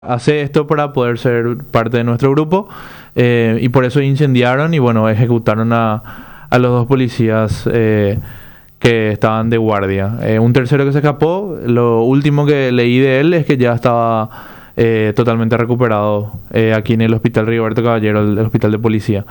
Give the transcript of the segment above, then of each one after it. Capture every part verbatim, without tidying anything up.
hace esto para poder ser parte de nuestro grupo eh, y por eso incendiaron y bueno, ejecutaron a, a los dos policías eh, que estaban de guardia. Eh, un tercero que se escapó, lo último que leí de él es que ya estaba eh, totalmente recuperado eh, aquí en el Hospital Rigoberto Caballero, el, el hospital de policía.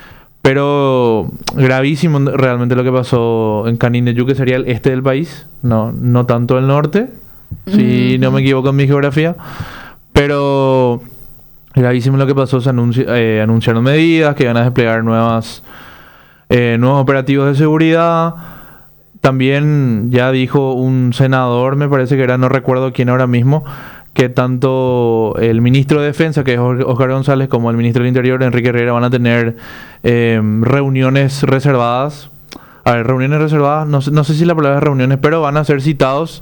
Pero gravísimo realmente lo que pasó en Canindeyú, que sería el este del país, no, no tanto el norte, si mm. no me equivoco en mi geografía. Pero gravísimo lo que pasó, se anunci eh, anunciaron medidas que van a desplegar nuevas, eh, nuevos operativos de seguridad. También ya dijo un senador, me parece que era, no recuerdo quién ahora mismo, que tanto el ministro de Defensa, que es Oscar González, como el ministro del Interior, Enrique Herrera, van a tener eh, reuniones reservadas. A ver, reuniones reservadas, no, no sé si la palabra es reuniones, pero van a ser citados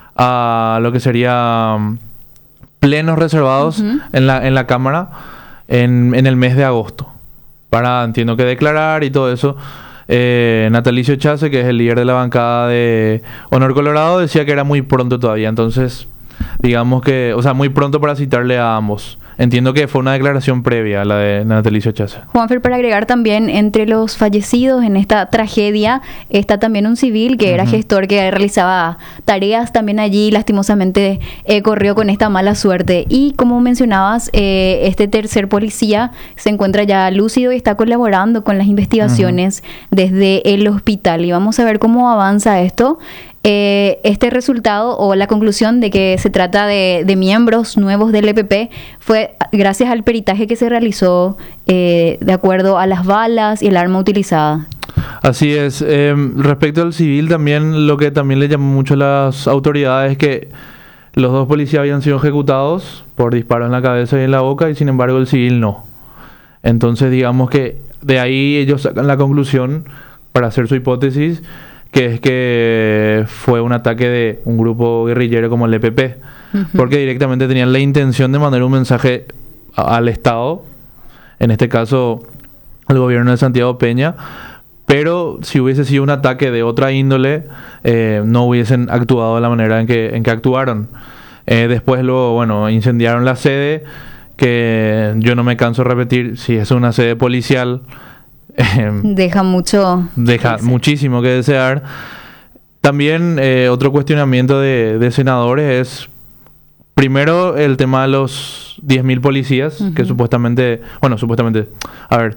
a lo que sería plenos reservados uh-huh. en la en la Cámara en, en el mes de agosto, para, entiendo que declarar y todo eso. Eh, Natalicio Chace, que es el líder de la bancada de Honor Colorado, decía que era muy pronto todavía, entonces digamos que, o sea, muy pronto para citarle a ambos. Entiendo que fue una declaración previa a la de Natalicio Chace. Juanfer, para agregar también, entre los fallecidos en esta tragedia está también un civil que uh-huh. era gestor, que realizaba tareas también allí, lastimosamente eh, corrió con esta mala suerte. Y como mencionabas, eh, este tercer policía se encuentra ya lúcido y está colaborando con las investigaciones uh-huh. desde el hospital. Y vamos a ver cómo avanza esto. Eh, este resultado o la conclusión de que se trata de, de miembros nuevos del E P P fue gracias al peritaje que se realizó eh, de acuerdo a las balas y el arma utilizada. Así es. Eh, respecto al civil, también lo que también le llamó mucho a las autoridades es que los dos policías habían sido ejecutados por disparos en la cabeza y en la boca, y sin embargo el civil no. Entonces digamos que de ahí ellos sacan la conclusión para hacer su hipótesis, que es que fue un ataque de un grupo guerrillero como el E P P, uh-huh. porque directamente tenían la intención de mandar un mensaje a, al Estado, en este caso al gobierno de Santiago Peña, pero si hubiese sido un ataque de otra índole, eh, no hubiesen actuado de la manera en que, en que actuaron. Eh, después luego, bueno, incendiaron la sede, que yo no me canso de repetir, si es una sede policial, Eh, deja mucho deja que muchísimo que desear. También eh, otro cuestionamiento de, de senadores es primero el tema de los diez mil policías uh-huh. que supuestamente, bueno, supuestamente, a ver,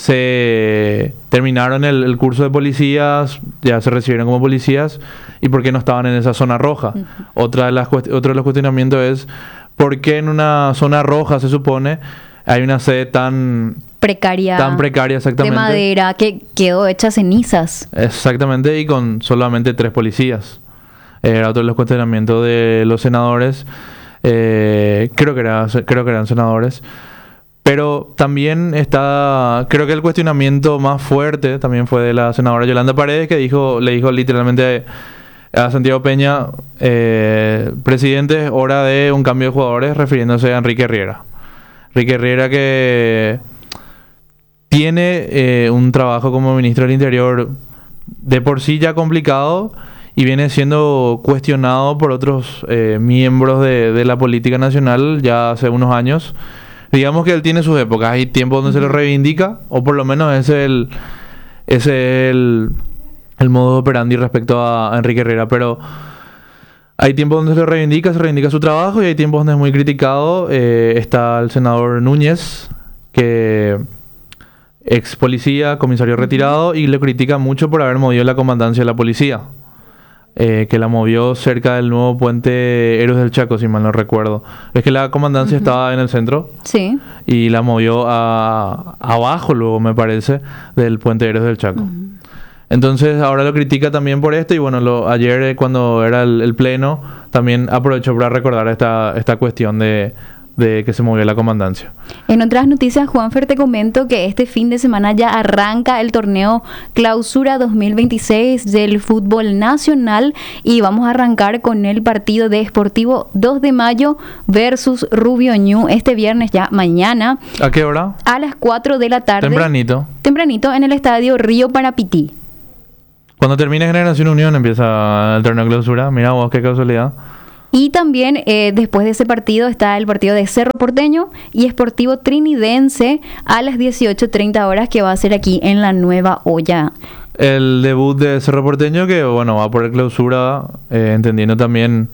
se terminaron el, el curso de policías, ya se recibieron como policías, y por qué no estaban en esa zona roja. Uh-huh. Otra de las cuest- otro de los cuestionamientos es por qué en una zona roja se supone hay una sede tan precaria, tan precaria, exactamente, de madera, que quedó hecha cenizas. Exactamente, y con solamente tres policías. Era otro de los cuestionamientos de los senadores. Eh, creo que era, creo que eran senadores. Pero también está, creo que el cuestionamiento más fuerte también fue de la senadora Yolanda Paredes, que dijo, le dijo literalmente a Santiago Peña, eh, presidente, es hora de un cambio de jugadores, refiriéndose a Enrique Herrera. Enrique Herrera, que tiene eh, un trabajo como ministro del Interior de por sí ya complicado y viene siendo cuestionado por otros eh, miembros de, de la política nacional ya hace unos años. Digamos que él tiene sus épocas, hay tiempos donde uh-huh. se lo reivindica, o por lo menos ese es el, ese es el, el modo operandi respecto a, a Enrique Herrera, pero hay tiempos donde se lo reivindica, se reivindica su trabajo, y hay tiempos donde es muy criticado. Eh, está el senador Núñez, que ex policía, comisario retirado, y le critica mucho por haber movido la comandancia de la policía, eh, que la movió cerca del nuevo puente Héroes del Chaco, si mal no recuerdo. Es que la comandancia uh-huh. estaba en el centro, sí, y la movió a, abajo luego, me parece, del puente Héroes del Chaco. Uh-huh. Entonces ahora lo critica también por esto, y bueno, lo, ayer eh, cuando era el, el pleno también aprovechó para recordar esta, esta cuestión de, de que se movió la comandancia. En otras noticias, Juanfer, te comento que este fin de semana ya arranca el torneo Clausura dos mil veintiséis del fútbol nacional, y vamos a arrancar con el partido de Sportivo dos de mayo versus Rubio Ñu este viernes, ya mañana. ¿A qué hora? A las cuatro de la tarde. Tempranito. Tempranito en el estadio Río Parapití. Cuando termine Generación Unión empieza el torneo Clausura. Mira vos, qué casualidad. Y también eh, después de ese partido está el partido de Cerro Porteño y Sportivo Trinidense a las dieciocho treinta horas, que va a ser aquí en la Nueva Olla. El debut de Cerro Porteño, que bueno, va por el clausura, eh, entendiendo también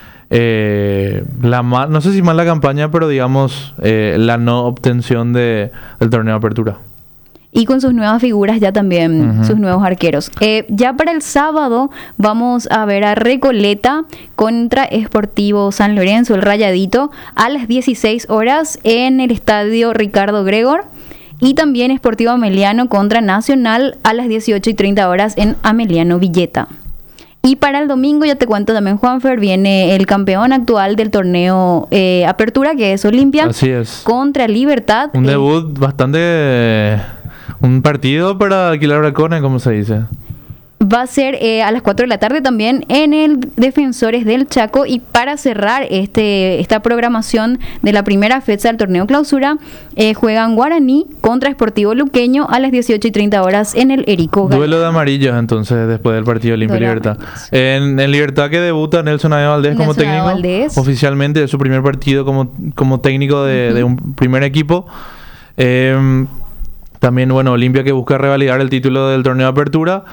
eh, la ma- no sé si mala campaña, pero digamos eh, la no obtención de, del torneo de apertura. Y con sus nuevas figuras ya también, Ujú. sus nuevos arqueros. Eh, ya para el sábado vamos a ver a Recoleta contra Sportivo San Lorenzo, el Rayadito, a las dieciséis horas en el estadio Ricardo Gregor. Y también Sportivo Ameliano contra Nacional a las dieciocho y treinta horas en Ameliano Villeta. Y para el domingo, ya te cuento también, Juanfer, viene el campeón actual del torneo eh, Apertura, que es Olimpia, Así es. contra Libertad. Un Eh, debut bastante... un partido para alquilar balcones, como se dice. Va a ser eh, a las cuatro de la tarde también en el Defensores del Chaco. Y para cerrar este esta programación de la primera fecha del torneo clausura, eh, juegan Guaraní contra Sportivo Luqueño a las dieciocho y treinta horas en el Erico Galeano. Duelo de amarillos, entonces, después del partido Olimpia y Duelo de Libertad. amarillos. En, en Libertad, que debuta Nelson Ayo Valdés como Nelson Ayo técnico. Valdés. Oficialmente, es su primer partido como, como técnico de, Ujú. de un primer equipo. Eh, también, bueno, Olimpia, que busca revalidar el título del torneo de apertura.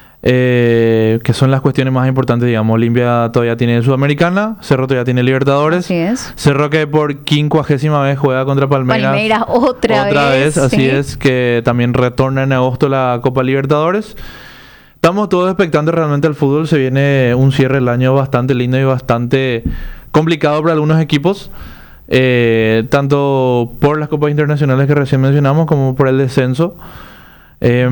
Eh, que son las cuestiones más importantes, digamos. Olimpia todavía tiene Sudamericana, Cerro todavía tiene Libertadores. Así es. Cerro, que por quincuagésima vez juega contra Palmeiras. Palmeiras otra, Otra vez, así sí. es, que también retorna en agosto la Copa Libertadores. Estamos todos expectantes realmente al fútbol. Se viene un cierre del año bastante lindo y bastante complicado para algunos equipos. Eh, tanto por las copas internacionales que recién mencionamos como por el descenso. Eh,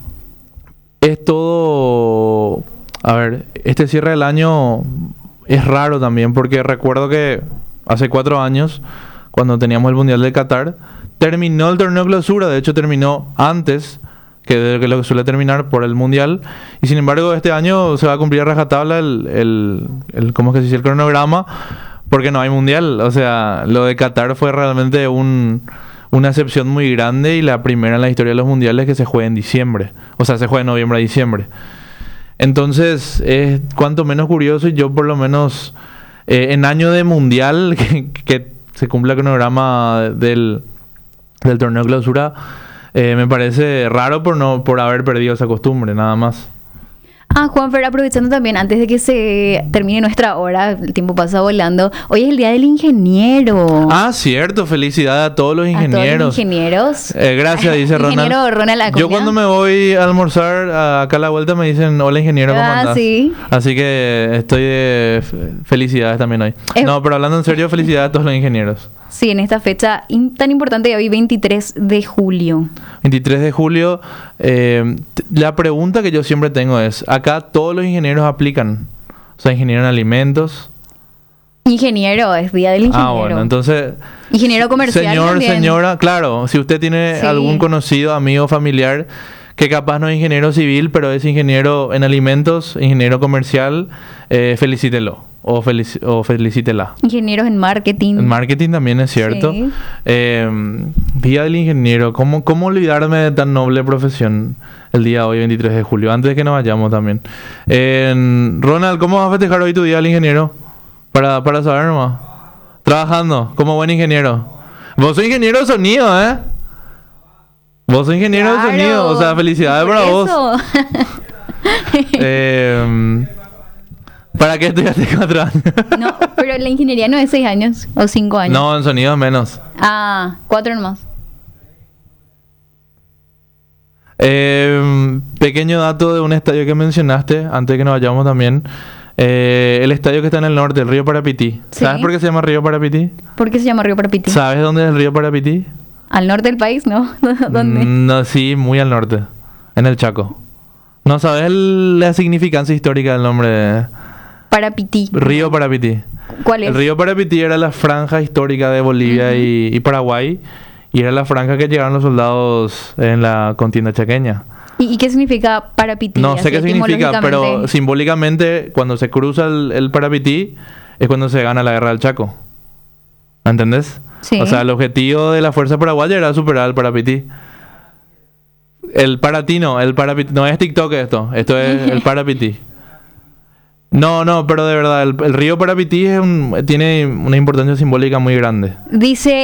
es todo... A ver, este cierre del año es raro también, porque recuerdo que hace cuatro años, cuando teníamos el Mundial de Qatar, terminó el torneo clausura. De hecho, terminó antes que de que lo que suele terminar por el Mundial. Y sin embargo, este año se va a cumplir a rajatabla el, el, el, ¿cómo es que se dice? El cronograma, porque no hay Mundial. O sea, lo de Qatar fue realmente un, una excepción muy grande, y la primera en la historia de los Mundiales que se juega en diciembre. O sea, se juega de noviembre a diciembre. Entonces, es cuanto menos curioso, y yo por lo menos eh, en año de Mundial, que, que se cumpla el cronograma del, del torneo clausura, eh, me parece raro por no por haber perdido esa costumbre, nada más. Ah, Juanfer, aprovechando también, antes de que se termine nuestra hora, el tiempo pasa volando, hoy es el Día del Ingeniero. Ah, cierto, felicidades a todos los A todos ingenieros. los ingenieros. Eh, gracias, dice Ronald. Ingeniero Ronald Acuña. Yo cuando me voy a almorzar a- acá a la vuelta me dicen, hola ingeniero, ¿cómo Ah, andás? sí. Así que estoy de f- felicidades también hoy. Es- No, pero hablando en serio, felicidades a todos los ingenieros. Sí, en esta fecha in- tan importante de hoy, veintitrés de julio. veintitrés de julio, eh, t- la pregunta que yo siempre tengo es, acá todos los ingenieros aplican, o sea, ingeniero en alimentos. Ingeniero, es Día del Ingeniero. Ah, bueno, entonces, Ingeniero comercial señor, también. señora, claro, si usted tiene Sí. algún conocido, amigo, familiar, que capaz no es ingeniero civil, pero es ingeniero en alimentos, ingeniero comercial, eh, felicítelo o, felici- o felicítela. Ingenieros en marketing. En marketing también es cierto. Sí. Eh, Día del Ingeniero. ¿Cómo, ¿Cómo olvidarme de tan noble profesión el día de hoy, veintitrés de julio? Antes de que nos vayamos también. Eh, Ronald, ¿cómo vas a festejar hoy tu Día del Ingeniero? Para, para saber nomás. Trabajando como buen ingeniero. Vos sos ingeniero de sonido, ¿eh? Vos sos ingeniero Claro. de sonido. O sea, felicidades Por para vos. eso. Eh, ¿Para qué estudiaste cuatro años? No, pero la ingeniería no es seis años o cinco años. No, en sonido menos. Ah, cuatro nomás. Eh, pequeño dato de un estadio que mencionaste, antes de que nos vayamos también. Eh, el estadio que está en el norte, el río Parapití. Sí. ¿Sabes por qué se llama río Parapití? ¿Por qué se llama Río Parapití? ¿Sabes dónde es el río Parapití? Al norte del país, ¿no? ¿Dónde? Mm, no, sí, muy al norte. En el Chaco. ¿No sabes el- la significancia histórica del nombre de Parapití. río Parapití? ¿Cuál es? El río Parapití era la franja histórica de Bolivia Ujú. y, y Paraguay. Y era la franja que llegaron los soldados en la contienda chaqueña. ¿Y, y qué significa Parapití? No sé Así qué significa, pero etimológicamente. simbólicamente, cuando se cruza el, el Parapití, es cuando se gana la guerra del Chaco. ¿Entendés? Sí. O sea, el objetivo de la fuerza paraguaya era superar al Parapití. El Paratino, el Parapití. No es TikTok esto, esto es el Parapití. No, no, pero de verdad, el, el río Parapití es un, tiene una importancia simbólica muy grande. Dice